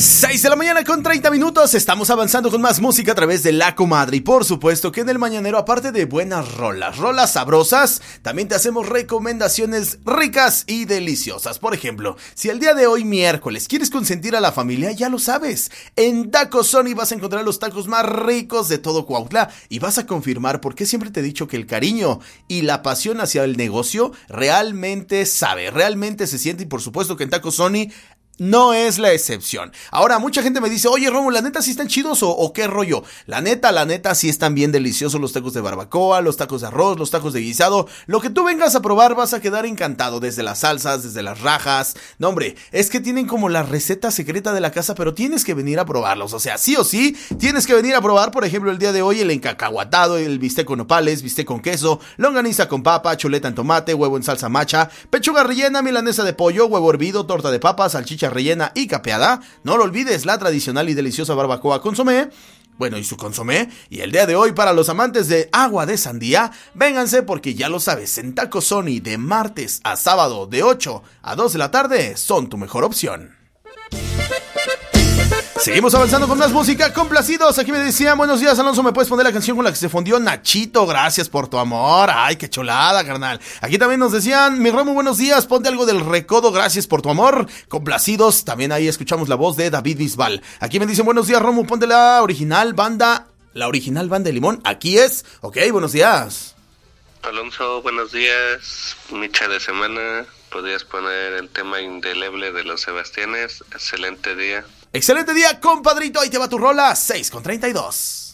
6 de la mañana con 30 minutos, estamos avanzando con más música a través de La Comadre. Y por supuesto que en el mañanero, aparte de buenas rolas sabrosas, también te hacemos recomendaciones ricas y deliciosas. Por ejemplo, si el día de hoy miércoles quieres consentir a la familia, ya lo sabes, en Taco Sony vas a encontrar los tacos más ricos de todo Cuautla y vas a confirmar por qué siempre te he dicho que el cariño y la pasión hacia el negocio realmente se siente, y por supuesto que en Taco Sony no es la excepción. Ahora, mucha gente me dice, oye, Romo, ¿la neta sí están chidos o qué rollo? La neta sí están bien deliciosos los tacos de barbacoa, los tacos de arroz, los tacos de guisado. Lo que tú vengas a probar vas a quedar encantado, desde las salsas, desde las rajas. No, hombre, es que tienen como la receta secreta de la casa, pero tienes que venir a probarlos. O sea, sí o sí, tienes que venir a probar, por ejemplo, el día de hoy el encacahuatado, el bistec con nopales, bistec con queso, longaniza con papa, chuleta en tomate, huevo en salsa macha, pechuga rellena, milanesa de pollo, huevo hervido, torta de papa, salchicha rellena y capeada. No lo olvides, la tradicional y deliciosa barbacoa consomé. Bueno, y su consomé. Y el día de hoy, para los amantes de agua de sandía, vénganse porque ya lo sabes, en Taco Sony de martes a sábado de 8 a 2 de la tarde son tu mejor opción. Seguimos avanzando con más música, complacidos. Aquí me decían, buenos días, Alonso, ¿me puedes poner la canción con la que se fundió Nachito? Gracias por tu amor. Ay, qué chulada, carnal. Aquí también nos decían, mi Romo, buenos días, ponte algo del Recodo, gracias por tu amor. Complacidos, también ahí escuchamos la voz de David Bisbal. Aquí me dicen, buenos días, Romo, ponte la original banda de Limón. Aquí es, ok, buenos días. Alonso, buenos días, micha de semana. Podrías poner el tema indeleble de los Sebastianes. Excelente día. Excelente día, compadrito. Ahí te va tu rola, 6:32.